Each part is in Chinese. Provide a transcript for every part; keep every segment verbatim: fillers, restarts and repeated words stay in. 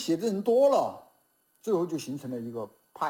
写的人多了，最后就形成了一个派。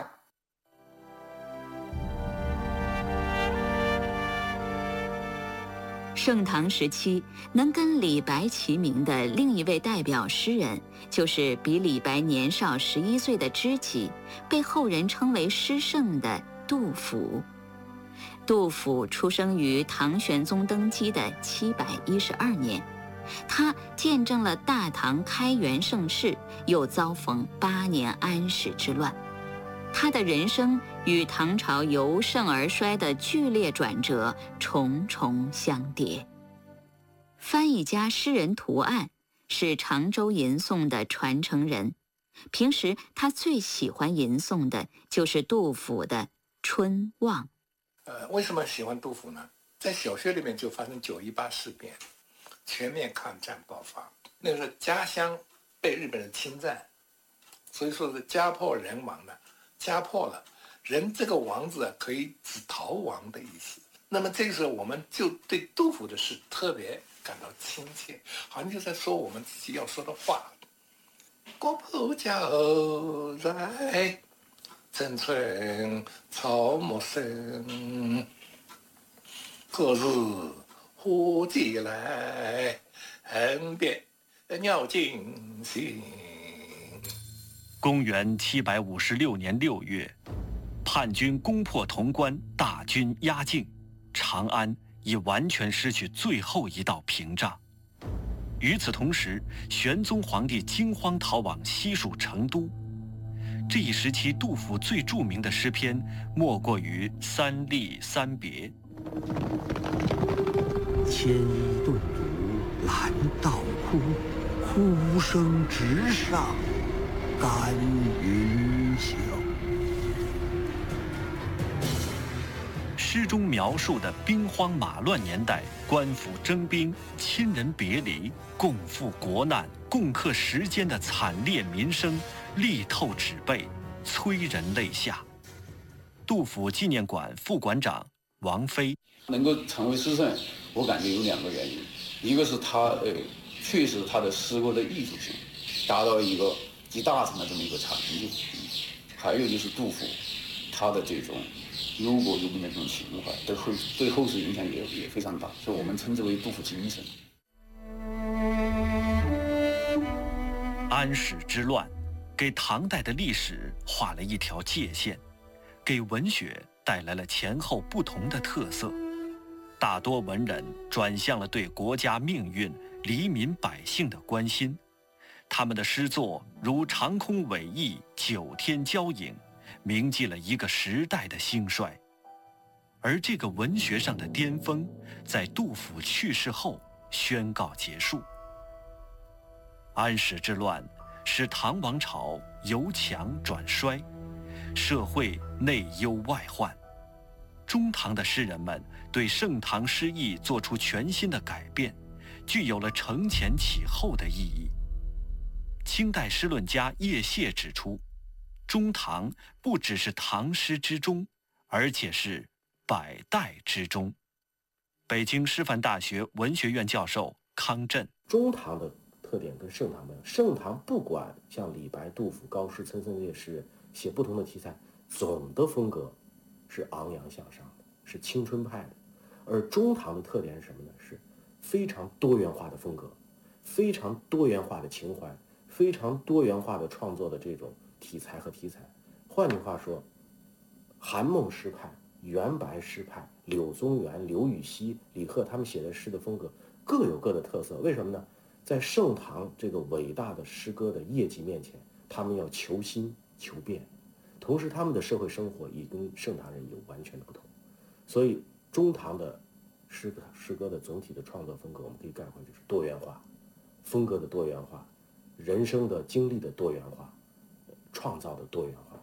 盛唐时期，能跟李白齐名的另一位代表诗人，就是比李白年少十一岁的知己，被后人称为诗圣的杜甫。杜甫出生于唐玄宗登基的七百一十二年，他见证了大唐开元盛世，又遭逢八年安史之乱。他的人生与唐朝由盛而衰的剧烈转折重重相叠。翻译家诗人涂岸是常州吟诵的传承人，平时他最喜欢吟诵的就是杜甫的《春望》。 呃，为什么喜欢杜甫呢？在小学里面就发生九一八事变，全面抗战爆发，那个时候家乡被日本人侵占，所以说是家破人亡的。家破了，人这个亡字啊，可以指逃亡的意思。那么这个时候，我们就对杜甫的诗特别感到亲切，好像就在说我们自己要说的话。国破家后在，城春草木深。何日忽寄来，恨别鸟惊心。 公元七百五十六年六月，叛军攻破潼关，大军压境，长安已完全失去最后一道屏障。与此同时，玄宗皇帝惊慌逃往西蜀成都。这一时期，杜甫最著名的诗篇莫过于《三吏三别》。 牵衣顿足拦道哭，哭声直上干云霄。 诗中描述的兵荒马乱年代，官府征兵、亲人别离、共赴国难、共克时艰的惨烈民生，力透纸背，催人泪下。杜甫纪念馆副馆长王飞能够成为诗圣，我感觉有两个原因，一个是他呃，确实他的诗歌的艺术性达到一个集大成的这么一个成就，还有就是杜甫他的这种忧国忧民的这种情怀，对后对后世影响也也非常大，所以我们称之为杜甫精神。 安史之乱给唐代的历史画了一条界限，给文学带来了前后不同的特色。大多文人转向了对国家命运、黎民百姓的关心，他们的诗作如长空伟意，九天交影，铭记了一个时代的兴衰。而这个文学上的巅峰，在杜甫去世后宣告结束。安史之乱使唐王朝由强转衰，社会内忧外患。中唐的诗人们对盛唐诗意做出全新的改变，具有了承前启后的意义。清代诗论家叶谢指出，中唐不只是唐诗之中，而且是百代之中。北京师范大学文学院教授康震： 中唐的特点跟盛唐不一样，盛唐不管像李白、杜甫、高适、岑参这些诗人写不同的题材，总的风格是昂扬向上的，是青春派的。而中唐的特点是什么呢？是非常多元化的风格，非常多元化的情怀，非常多元化的创作的这种题材和题材。换句话说，韩孟诗派、元白诗派、柳宗元、刘禹锡、李贺他们写的诗的风格各有各的特色。为什么呢？在盛唐这个伟大的诗歌的业绩面前，他们要求新求变，同时他们的社会生活也跟盛唐人有完全的不同。所以中唐的诗歌诗歌的总体的创作风格，我们可以概括就是多元化，风格的多元化，人生的经历的多元化，创造的多元化。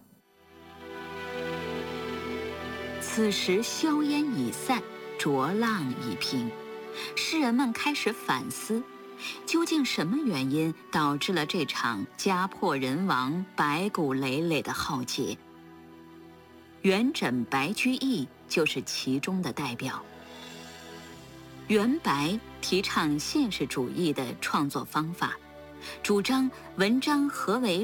此时硝烟已散，浊浪已平，诗人们开始反思，究竟什么原因导致了这场家破人亡、白骨累累的浩劫？元稹、白居易就是其中的代表。元白提倡现实主义的创作方法，主张文章合为